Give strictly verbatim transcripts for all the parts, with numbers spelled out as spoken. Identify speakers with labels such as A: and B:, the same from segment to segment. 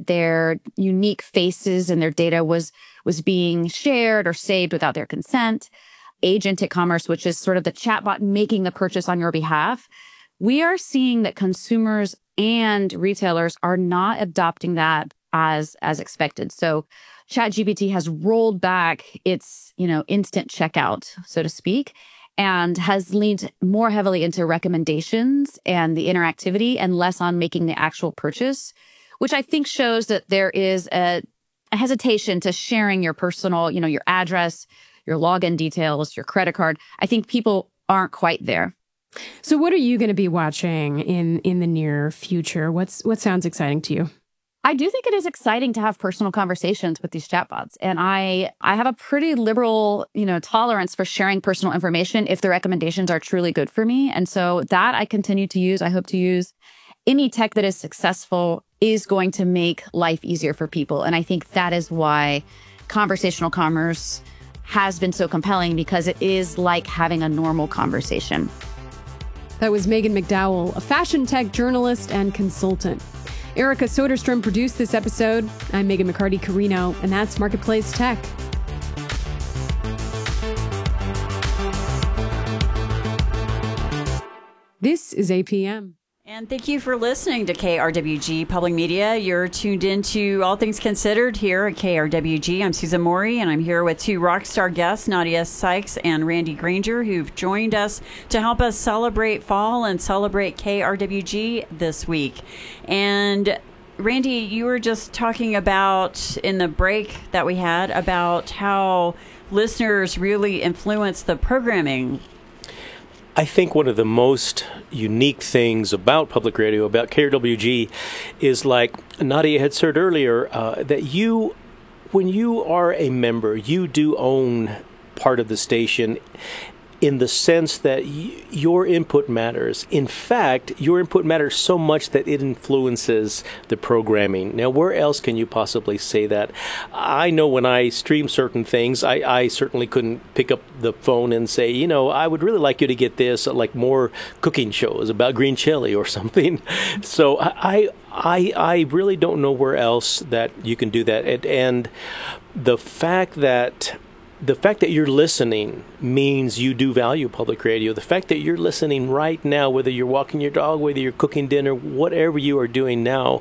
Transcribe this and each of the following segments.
A: their unique faces and their data was was being shared or saved without their consent. Agentic commerce, which is sort of the chatbot making the purchase on your behalf. We are seeing that consumers and retailers are not adopting that as as expected. So ChatGPT has rolled back its, you know, instant checkout, so to speak, and has leaned more heavily into recommendations and the interactivity and less on making the actual purchase, which I think shows that there is a, a hesitation to sharing your personal, you know, your address, your login details, your credit card. I think people aren't quite there.
B: So what are you going to be watching in, in the near future? What's what sounds exciting to you?
A: I do think it is exciting to have personal conversations with these chatbots. And I I have a pretty liberal, you know, tolerance for sharing personal information if the recommendations are truly good for me. And so that I continue to use, I hope to use. Any tech that is successful is going to make life easier for people. And I think that is why conversational commerce has been so compelling, because it is like having a normal conversation.
B: That was Megan McDowell, a fashion tech journalist and consultant. Erica Soderstrom produced this episode. I'm Megan McCarty-Carino, and that's Marketplace Tech. This is A P M.
C: And thank you for listening to K R W G Public Media. You're tuned into All Things Considered here at K R W G. I'm Susan Morey, and I'm here with two rock star guests, Nadia Sykes and Randy Granger, who've joined us to help us celebrate fall and celebrate K R W G this week. And Randy, you were just talking about, in the break that we had, about how listeners really influence the programming.
D: I think one of the most unique things about public radio, about K R W G, is, like Nadia had said earlier, uh, that you, when you are a member, you do own part of the station, in the sense that y- your input matters. In fact, your input matters so much that it influences the programming. Now, where else can you possibly say that? I know when I stream certain things, I, I certainly couldn't pick up the phone and say, you know, I would really like you to get this, like more cooking shows about green chili or something. So I, I, I really don't know where else that you can do that. And, and the fact that The fact that you're listening means you do value public radio. The fact that you're listening right now, whether you're walking your dog, whether you're cooking dinner, whatever you are doing now,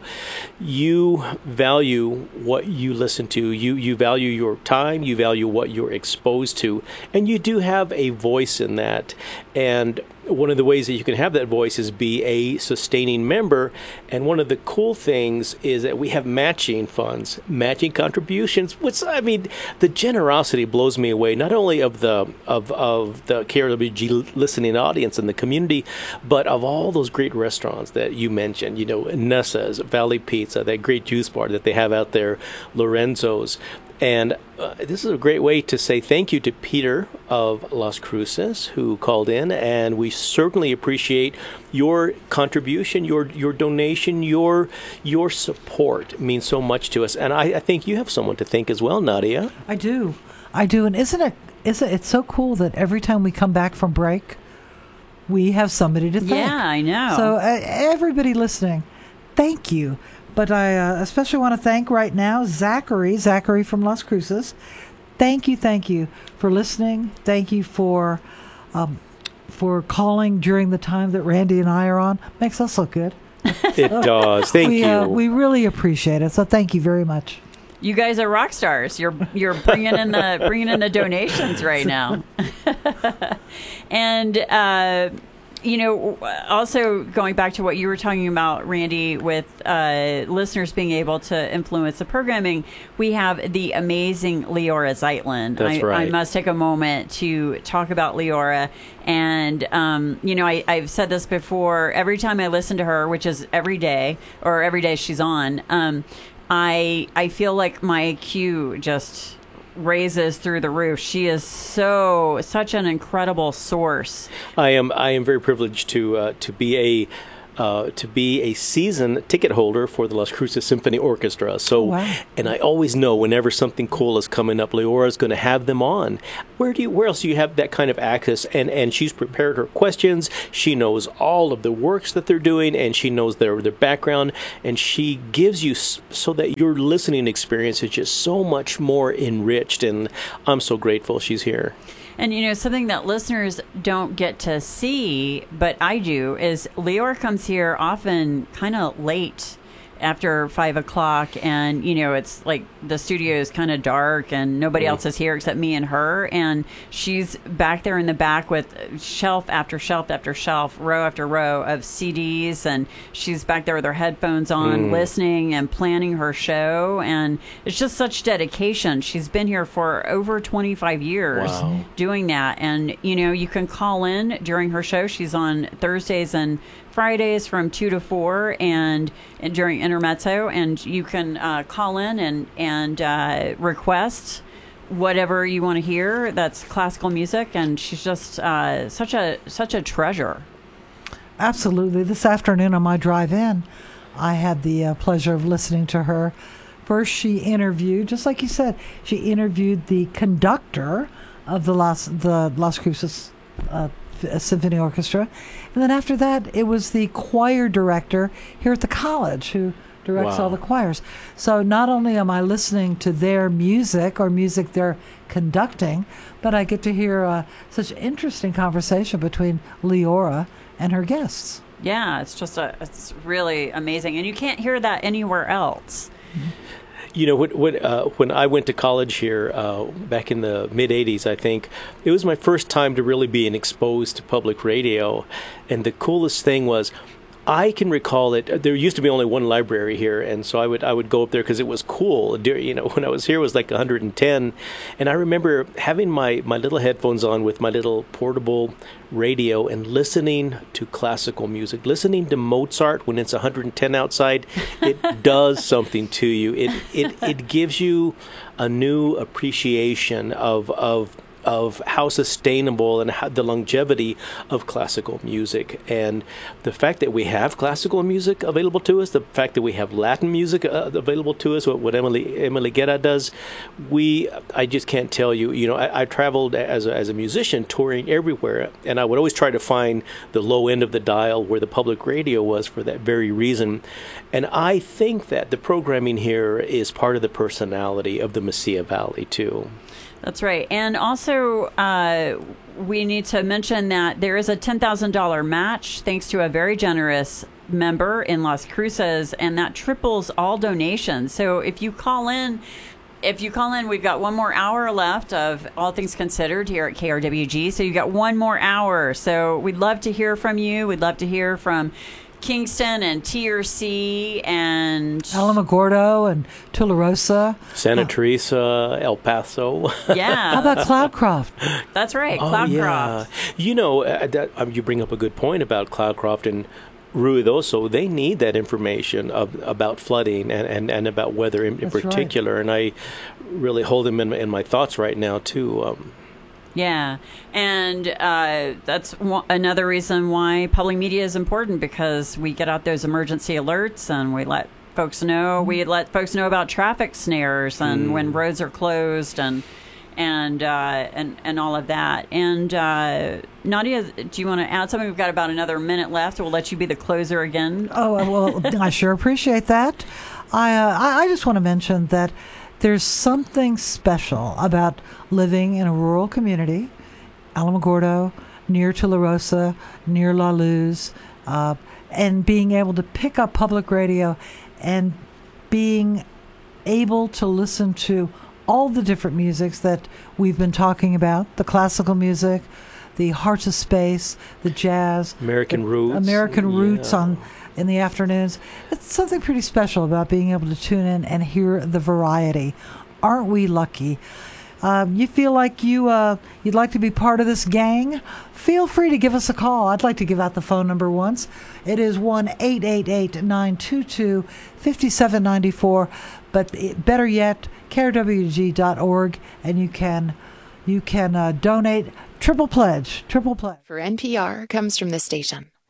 D: you value what you listen to. You you value your time. You value what you're exposed to. And you do have a voice in that. And one of the ways that you can have that voice is be a sustaining member. And one of the cool things is that we have matching funds, matching contributions, which, I mean, the generosity blows me away, not only of the of, of the K R W G listening audience and the community, but of all those great restaurants that you mentioned, you know, Nessa's, Valley Pizza, that great juice bar that they have out there, Lorenzo's. And uh, this is a great way to say thank you to Peter of Las Cruces, who called in, and we certainly appreciate your contribution, your your donation, your your support. It means so much to us. And I, I think you have someone to thank as well, Nadia.
E: I do. I do. And isn't it, isn't it so cool that every time we come back from break, we have somebody to thank?
C: Yeah, I know.
E: So uh, everybody listening, thank you. But I uh, especially want to thank right now Zachary, Zachary from Las Cruces. Thank you, thank you for listening. Thank you for um, for calling during the time that Randy and I are on. Makes us look good.
D: It does. Thank
E: we,
D: you.
E: Uh, we really appreciate it. So thank you very much.
C: You guys are rock stars. You're you're bringing in the bringing in the donations right now, and. Uh, You know, also going back to what you were talking about, Randy, with uh, listeners being able to influence the programming, we have the amazing Leora Zeitlin.
D: That's
C: I,
D: right.
C: I must take a moment to talk about Leora. And, um, you know, I, I've said this before. Every time I listen to her, which is every day, or every day she's on, um, I I feel like my I Q just raises through the roof. She is so such an incredible source.
D: I am I am very privileged to uh, to be a uh, to be a season ticket holder for the Las Cruces Symphony Orchestra. So,
E: wow.
D: And I always know whenever something cool is coming up, Leora's going to have them on. Where do you, where else do you have that kind of access? And and she's prepared her questions. She knows all of the works that they're doing, and she knows their their background, and she gives you s- so that your listening experience is just so much more enriched. And I'm so grateful she's here.
C: And, you know, something that listeners don't get to see, but I do, is Leora comes here often kind of late after five o'clock. And, you know, it's like the studio is kind of dark and nobody mm. else is here except me and her. And she's back there in the back with shelf after shelf after shelf, row after row of C Ds. And she's back there with her headphones on, mm. listening and planning her show. And it's just such dedication. She's been here for over twenty-five years wow. doing that. And, you know, you can call in during her show. She's on Thursdays and Fridays from two to four and, and during intermezzo, and you can uh, call in and, and uh, request whatever you want to hear that's classical music, and she's just uh, such a such a treasure.
E: Absolutely. This afternoon on my drive in, I had the uh, pleasure of listening to her. First, she interviewed, just like you said, she interviewed the conductor of the Las, the Las Cruces uh, Symphony Orchestra. And then after that, it was the choir director here at the college who directs wow. all the choirs. So not only am I listening to their music or music they're conducting, but I get to hear uh, such interesting conversation between Leora and her guests.
C: Yeah, it's just a, it's really amazing. And you can't hear that anywhere else.
E: Mm-hmm.
D: You know, when when, uh, when I went to college here uh, back in the mid eighties, I think, it was my first time to really being exposed to public radio. And the coolest thing was, I can recall it. There used to be only one library here, and so I would I would go up there because it was cool. You know, when I was here, it was like one hundred ten, and I remember having my, my little headphones on with my little portable radio and listening to classical music, listening to Mozart when it's one hundred ten outside. It does something to you. It it it gives you a new appreciation of of. of how sustainable and how the longevity of classical music. And the fact that we have classical music available to us, the fact that we have Latin music uh, available to us, what, what Emily Emily Guerra does, we, I just can't tell you, you know, I, I traveled as a, as a musician touring everywhere, and I would always try to find the low end of the dial where the public radio was for that very reason. And I think that the programming here is part of the personality of the Mesilla Valley, too.
C: That's right. And also, uh, we need to mention that there is a ten thousand dollars match thanks to a very generous member in Las Cruces, and that triples all donations. So if you call in, if you call in, we've got one more hour left of All Things Considered here at K R W G. So you've got one more hour. So we'd love to hear from you. We'd love to hear from Kingston and T R C and
E: Alamogordo and Tularosa,
D: Santa
E: oh.
D: Teresa, El Paso.
C: Yeah.
E: How about Cloudcroft?
C: That's right,
D: oh,
C: Cloudcroft.
D: Yeah. You know, uh, that, um, you bring up a good point about Cloudcroft and Ruidoso. They need that information of, about flooding and, and, and about weather in, in particular. Right. And I really hold them in, in my thoughts right now, too. Um,
C: Yeah, and uh, that's w- another reason why public media is important, because we get out those emergency alerts and we let folks know. We let folks know about traffic snares and mm. when roads are closed and and uh, and and all of that. And uh, Nadia, do you want to add something? We've got about another minute left. We'll let you be the closer again.
E: Oh well, I sure appreciate that. I uh, I just want to mention that there's something special about living in a rural community, Alamogordo, near Tularosa, near La Luz, uh, and being able to pick up public radio and being able to listen to all the different musics that we've been talking about, the classical music, the Hearts of Space, the jazz,
D: American
E: the
D: Roots,
E: American
D: yeah.
E: Roots on in the afternoons. It's something pretty special about being able to tune in and hear the variety. Aren't we lucky? Um, you feel like you, uh, you'd like to be part of this gang? Feel free to give us a call. I'd like to give out the phone number once. It is one eight eight eight, nine two two, five seven nine four. But it, better yet, K R W G dot org, and you can, you can uh, donate. Triple pledge. Triple pledge.
F: For N P R comes from this station.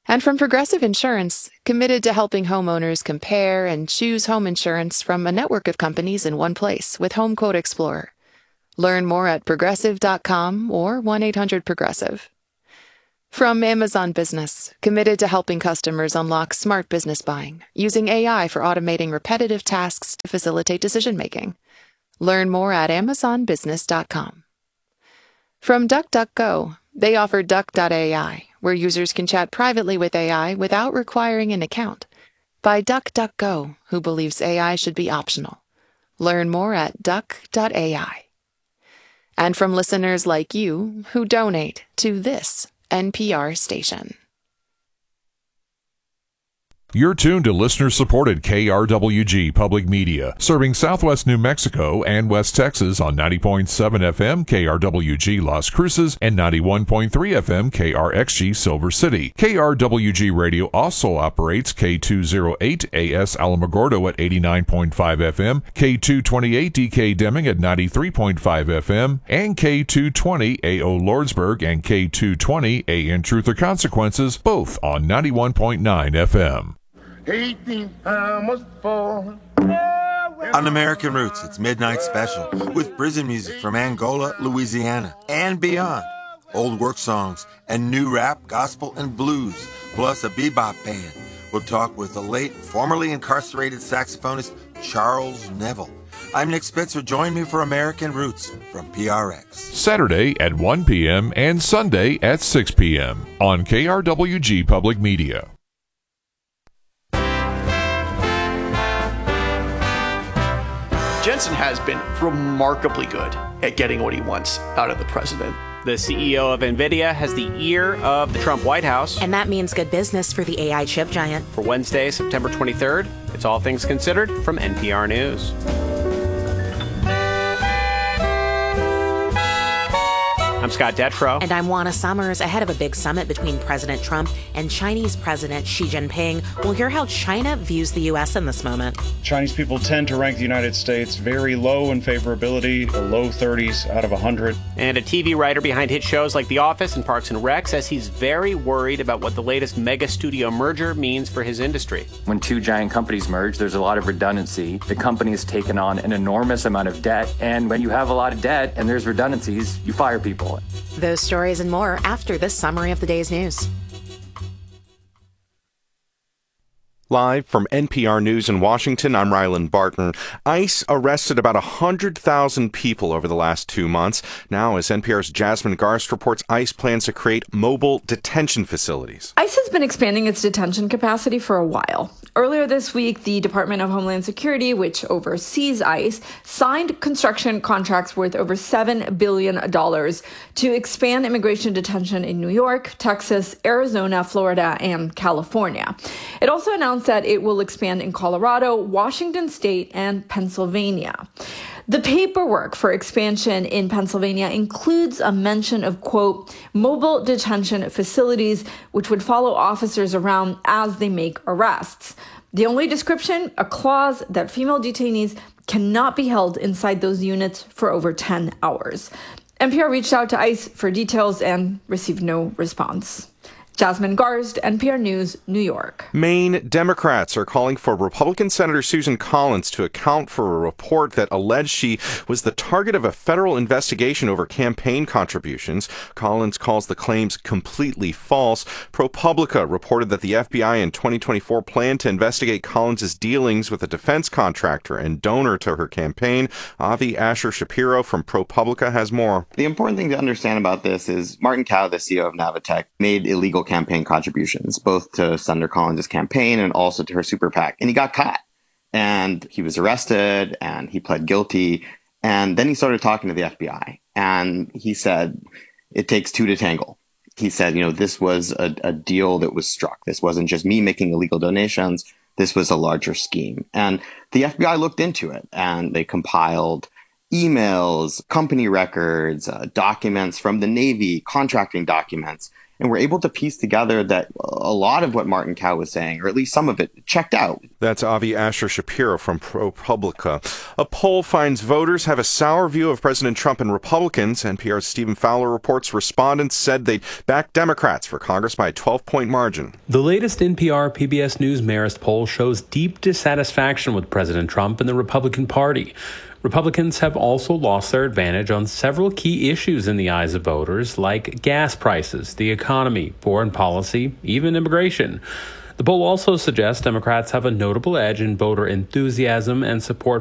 F: And from Progressive Insurance, committed to helping homeowners compare and choose home insurance from a network of companies in one place with Home Quote Explorer. Learn more at progressive dot com or one eight hundred progressive. From Amazon Business, committed to helping customers unlock smart business buying, using A I for automating repetitive tasks to facilitate decision-making. Learn more at amazon business dot com. From DuckDuckGo, they offer duck dot A I, where users can chat privately with A I without requiring an account. By DuckDuckGo, who believes A I should be optional. Learn more at duck dot A I. And from listeners like you who donate to this N P R station.
G: You're tuned to listener-supported K R W G Public Media, serving southwest New Mexico and West Texas on ninety point seven F M K R W G Las Cruces and ninety-one point three F M K R X G Silver City. K R W G Radio also operates K two oh eight A S Alamogordo at eighty-nine point five F M, K two twenty-eight D K Deming at ninety-three point five F M, and K two twenty A O Lordsburg and K two twenty A N Truth or Consequences, both on ninety-one point nine F M.
H: On American Roots, it's Midnight Special with prison music from Angola, Louisiana, and beyond. Old work songs and new rap, gospel, and blues, plus a bebop band. We'll talk with the late, formerly incarcerated saxophonist Charles Neville. I'm Nick Spitzer. Join me for American Roots from P R X.
G: Saturday at one p.m. and Sunday at six p.m. on K R W G Public Media.
I: Jensen has been remarkably good at getting what he wants out of the president.
J: The C E O of NVIDIA has the ear of the Trump White House.
K: And that means good business for the A I chip giant.
J: For Wednesday, September twenty-third, it's All Things Considered from N P R News. I'm Scott Detrow.
K: And I'm Juana Summers. Ahead of a big summit between President Trump and Chinese President Xi Jinping, we'll hear how China views the U S in this moment.
L: Chinese people tend to rank the United States very low in favorability, the low thirties out of one hundred.
J: And a T V writer behind hit shows like The Office and Parks and Rec says he's very worried about what the latest mega studio merger means for his industry.
M: When two giant companies merge, there's a lot of redundancy. The company has taken on an enormous amount of debt, and when you have a lot of debt and there's redundancies, you fire people.
K: Those stories and more after this summary of the day's news.
N: Live from N P R News in Washington, I'm Ryland Barton. ICE arrested about one hundred thousand people over the last two months. Now, as N P R's Jasmine Garst reports, ICE plans to create mobile detention facilities.
O: ICE has been expanding its detention capacity for a while. Earlier this week, the Department of Homeland Security, which oversees ICE, signed construction contracts worth over seven billion dollars to expand immigration detention in New York, Texas, Arizona, Florida, and California. It also announced that it will expand in Colorado, Washington State, and Pennsylvania. The paperwork for expansion in Pennsylvania includes a mention of, quote, mobile detention facilities, which would follow officers around as they make arrests. The only description, a clause that female detainees cannot be held inside those units for over ten hours. N P R reached out to ICE for details and received no response. Jasmine Garst, N P R News, New York.
N: Maine Democrats are calling for Republican Senator Susan Collins to account for a report that alleged she was the target of a federal investigation over campaign contributions. Collins calls the claims completely false. ProPublica reported that the F B I in twenty twenty-four planned to investigate Collins' dealings with a defense contractor and donor to her campaign. Avi Asher Shapiro from ProPublica has more.
P: The important thing to understand about this is Martin Cao, the C E O of Navitech, made illegal campaign contributions, both to Senator Collins' campaign and also to her super PAC. And he got caught. And he was arrested and he pled guilty. And then he started talking to the F B I. And he said, it takes two to tangle. He said, you know, this was a, a deal that was struck. This wasn't just me making illegal donations. This was a larger scheme. And the F B I looked into it and they compiled emails, company records, uh, documents from the Navy, contracting documents. And we're able to piece together that a lot of what Martin Kao was saying, or at least some of it, checked out.
N: That's Avi Asher Shapiro from ProPublica. A poll finds voters have a sour view of President Trump and Republicans. N P R's Stephen Fowler reports respondents said they'd back Democrats for Congress by a twelve-point margin.
Q: The latest N P R P B S News Marist poll shows deep dissatisfaction with President Trump and the Republican Party. Republicans have also lost their advantage on several key issues in the eyes of voters, like gas prices, the economy, foreign policy, even immigration. The poll also suggests Democrats have a notable edge in voter enthusiasm and support